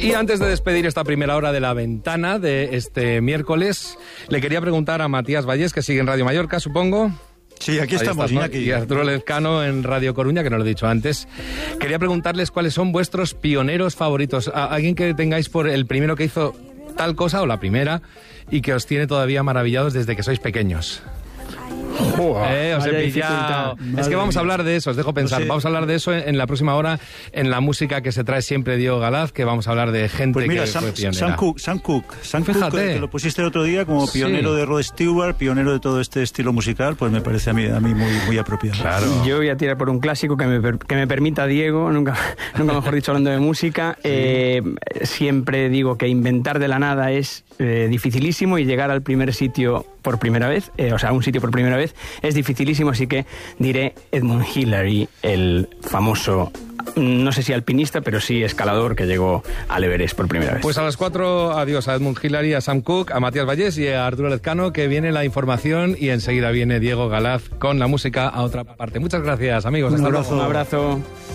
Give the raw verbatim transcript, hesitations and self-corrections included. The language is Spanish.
Y antes de despedir esta primera hora de La Ventana de este miércoles, le quería preguntar a Matías Vallés, que sigue en Radio Mallorca, supongo. Sí, aquí Ahí estamos, estás, ¿no? Iñaki. Y Arturo Lezcano en Radio Coruña, que no lo he dicho antes. Quería preguntarles cuáles son vuestros pioneros favoritos. ¿A alguien que tengáis por el primero que hizo tal cosa o la primera y que os tiene todavía maravillados desde que sois pequeños? Eh, os he pillado. Es que vamos a hablar de eso, os dejo pensar. No sé. Vamos a hablar de eso en, en la próxima hora, en la música que se trae siempre Diego Galaz, que vamos a hablar de gente Pues mira, que Sam, fue pionera. Sam Cooke, Sam Cooke, Sam Fíjate. Cooke, que lo pusiste el otro día como pionero Sí. de Rod Stewart, pionero de todo este estilo musical, pues me parece a mí, a mí muy, muy apropiado. Claro. Yo voy a tirar por un clásico que me, per- que me permita Diego, nunca, nunca mejor dicho hablando de música. Eh, siempre digo que inventar de la nada es eh, dificilísimo y llegar al primer sitio por primera vez, eh, o sea, a un sitio por primera vez, es dificilísimo, así que diré Edmund Hillary, el famoso, no sé si alpinista, pero sí escalador que llegó al Everest por primera vez. Pues a las cuatro, adiós a Edmund Hillary, a Sam Cooke, a Matías Vallés y a Arturo Lezcano, que viene la información y enseguida viene Diego Galaz con la música a otra parte. Muchas gracias, amigos. Un Hasta abrazo. luego. Un abrazo.